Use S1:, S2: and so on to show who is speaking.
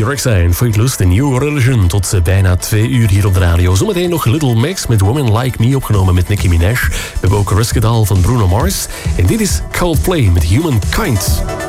S1: direct zijn. Footloose, de New Religion. Tot bijna 2 uur hier op de radio. Zometeen nog Little Mix met Women Like Me, opgenomen met Nicki Minaj. We hebben ook Risk It All van Bruno Mars. En dit is Coldplay met Humankind.